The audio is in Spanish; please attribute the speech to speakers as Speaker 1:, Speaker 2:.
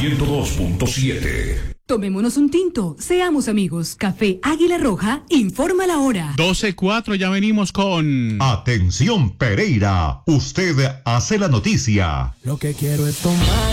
Speaker 1: 102.7.
Speaker 2: Tomémonos un tinto, seamos amigos. Café Águila Roja, informa la hora.
Speaker 3: 12:04, ya venimos con...
Speaker 4: Atención Pereira, usted hace la noticia.
Speaker 5: Lo que quiero es tomar